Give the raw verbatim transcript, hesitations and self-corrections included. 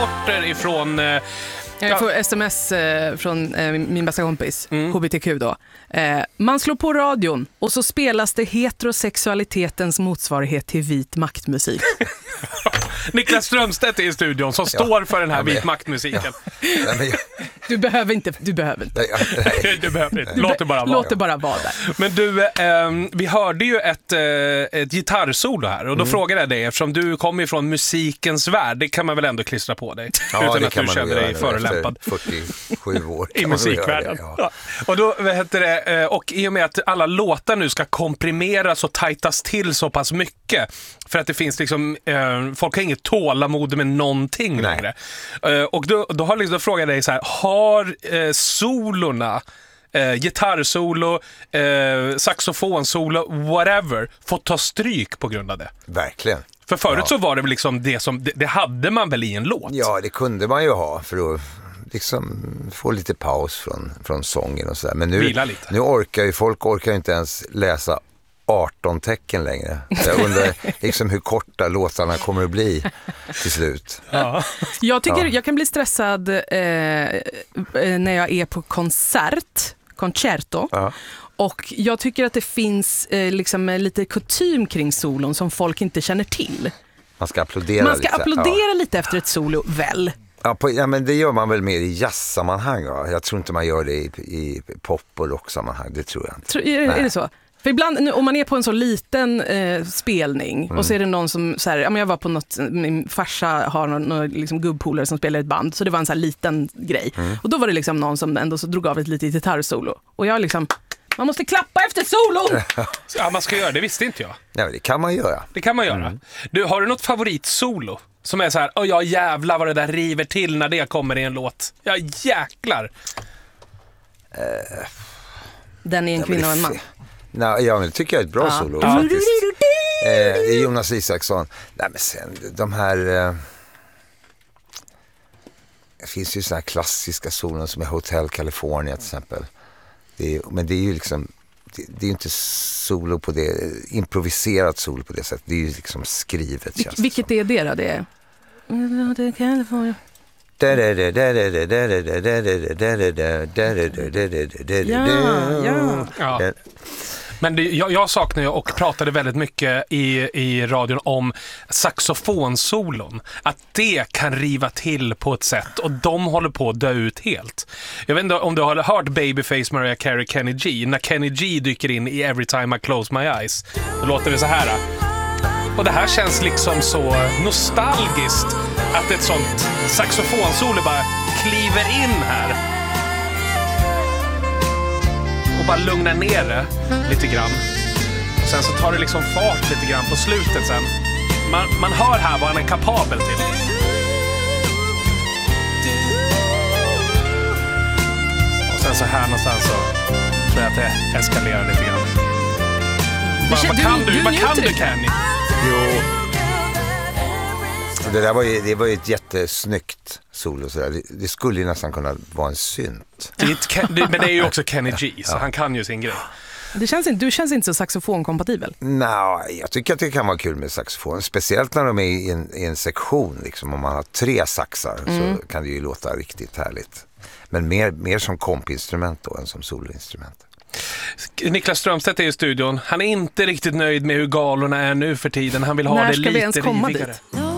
rapporter ifrån... Eh, Jag får sms eh, från eh, min bästa kompis, Mm. H B T Q då. Eh, man slår på radion och så spelas det heterosexualitetens motsvarighet till vit maktmusik. Niklas Strömstedt är i studion som Ja. står för den här Ja, men- vit maktmusiken. Nej, men jag, Du behöver inte, du behöver inte. nej, jag- nej. Du behöver inte. Låt det bara vara. Låt det bara vara där. Men du, eh, vi hörde ju ett, eh, ett gitarrsolo här och då frågade jag dig, eftersom du kommer ifrån musikens värld, det kan man väl ändå klistra på dig? Ja, utan det att kan du man nog känner dig göra nu förolämpad. efter fyrtiosju år. I kan man nog göra musikvärlden. det, ja. Ja. Och då vad heter det, eh, och i och med att alla låtar nu ska komprimeras och tajtas till så pass mycket för att det finns liksom, eh, folk har inget tålamod med någonting Nej. längre. Eh, och då, då har liksom då frågat dig så här, har eh, solorna eh, gitarrsolo, eh, saxofonsolo, whatever, fått ta stryk på grund av det? Verkligen. För förut Ja. så var det väl liksom det som, det, det hade man väl i en låt? Ja, det kunde man ju ha för att liksom få lite paus från, från sången och sådär. Men nu, Vila lite. nu orkar ju folk orkar ju inte ens läsa arton tecken längre. Jag undrar liksom hur korta låtarna kommer att bli till slut. Ja. Jag tycker Ja. jag kan bli stressad eh, eh, när jag är på konsert, concerto. Ja. Och jag tycker att det finns eh, liksom eh, lite kutym kring solon som folk inte känner till. Man ska applådera Man ska lite. applådera Ja. lite efter ett solo, väl? Ja, på, ja, men det gör man väl mer i jazzsammanhang. Va? Jag tror inte man gör det i, i pop- och rocksammanhang. Det tror jag inte. Tror, är, är det så? För ibland, nu, om man är på en så liten eh, spelning Mm. och så är det någon som, så här, ja, men jag var på något, min farsa har någon, någon liksom gubbpolare som spelar ett band, så det var en så här liten grej. Mm. Och då var det liksom någon som ändå så drog av ett litet gitarrsolo. Och jag liksom, man måste klappa efter solon! Ja, man ska göra det, visste inte jag. Ja, det kan man göra. Det kan man göra. Mm. Du, har du något favoritsolo som är så här, åh ja jävlar vad det där river till när det kommer i en låt? Ja jäklar. Den är en kvinna och en man. Nej, ja, men det tycker jag är ett bra Ja. solo Ja. faktiskt. Eh, det är Jonas Isaksson. Nej, men sen de här... Eh, det finns ju såna här klassiska solon som är Hotel California till exempel. Det är, men det är ju liksom... Det, det är ju inte solo på det... Improviserat solo på det sättet. Det är ju liksom skrivet. Vil- vilket är det då? Det är... Ja, ja. Ja. Men det, jag, jag saknar ju och pratade väldigt mycket i, i radion om saxofonsolon. Att det kan riva till på ett sätt och de håller på att dö ut helt. Jag vet inte om du har hört Babyface Mariah Carey Kenny G. När Kenny G dyker in i Every Time I Close My Eyes, då låter det så här. Och det här känns liksom så nostalgiskt att ett sånt saxofonsolo bara kliver in här. Och bara lugnar ner det lite grann. Och sen så tar det liksom fart lite grann på slutet sen. Man, man hör här vad han är kapabel till. Och sen så här någonstans så tror jag att det eskalerar lite grann. Vad, vad kan du, du vad kan njuter du inte. Kenny? Jo. Det där var ju, det var ju ett jättesnyggt solo. Så där. Det, det skulle ju nästan kunna vara en synt. Det är ett Ken, det, men det är ju också Kenny G, så han kan ju sin grej. Det känns inte, du känns inte så saxofonkompatibel. Nej, jag tycker att det kan vara kul med saxofon. Speciellt när de är i en, i en sektion. Liksom. Om man har tre saxar Mm. så kan det ju låta riktigt härligt. Men mer, mer som kompinstrument då än som soloinstrument. Niklas Strömstedt är i studion. Han är inte riktigt nöjd med hur galorna är nu för tiden. Han vill ha När det ska vi lite ens komma rivigare. dit?